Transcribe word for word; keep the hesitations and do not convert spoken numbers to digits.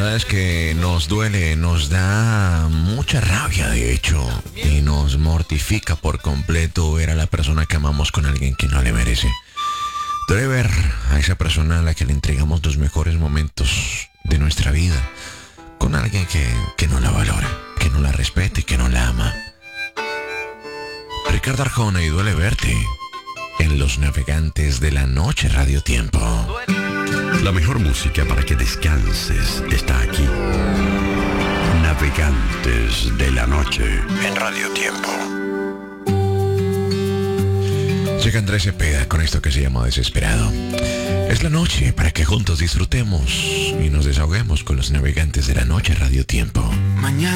verdad es que nos duele, nos da mucha rabia, de hecho, y nos mortifica por completo ver a la persona que amamos con alguien que no le merece. Duele ver a esa persona a la que le entregamos los mejores momentos de nuestra vida con alguien que, que no la valora, que no la respeta y que no la ama. Ricardo Arjona, y duele verte en Los Navegantes de la Noche, Radio Tiempo. La mejor música para que descanses está aquí. Navegantes de la Noche en Radio Tiempo. Llega Andrés Cepeda con esto que se llama Desesperado. Es la noche para que juntos disfrutemos y nos desahoguemos con Los Navegantes de la Noche, Radio Tiempo. Mañana.